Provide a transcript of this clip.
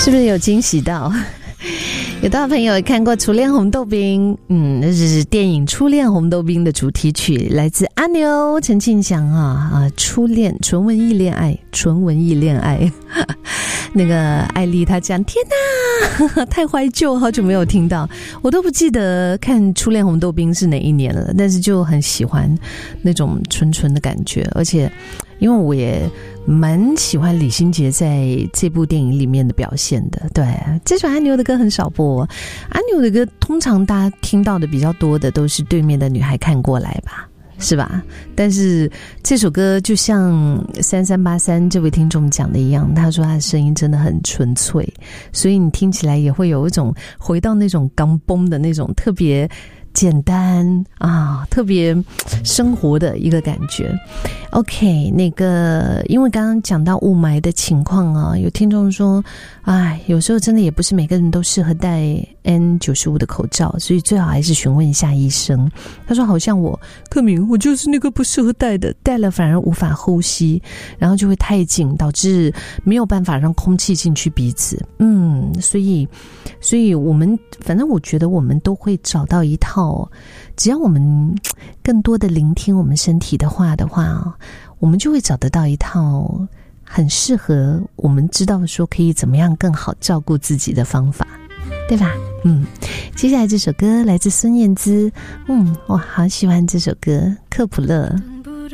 是不是有惊喜到？有多少朋友看过《初恋红豆冰》？那是电影《初恋红豆冰》的主题曲，来自阿牛、陈庆祥初恋纯文艺恋爱，纯文艺恋爱。那个艾丽她讲，天哪，太怀旧，好久没有听到，我都不记得看《初恋红豆冰》是哪一年了，但是就很喜欢那种纯纯的感觉，而且因为我也蛮喜欢李心洁在这部电影里面的表现的。对，这首阿牛的歌很少播，阿牛的歌通常大家听到的比较多的都是对面的女孩看过来吧，是吧？但是这首歌就像3383这位听众讲的一样，他说他的声音真的很纯粹，所以你听起来也会有一种回到那种刚崩的那种特别简单特别生活的一个感觉。OK， 那个因为刚刚讲到雾霾的情况有听众说，有时候真的也不是每个人都适合戴 N95 的口罩，所以最好还是询问一下医生。他说好像我克敏，我就是那个不适合戴的，戴了反而无法呼吸，然后就会太紧，导致没有办法让空气进去鼻子。所以我们反正我觉得我们都会找到一套，只要我们更多的聆听我们身体的话我们就会找得到一套很适合我们知道说可以怎么样更好照顾自己的方法，对吧？接下来这首歌来自孙燕姿，我好喜欢这首歌，克普勒。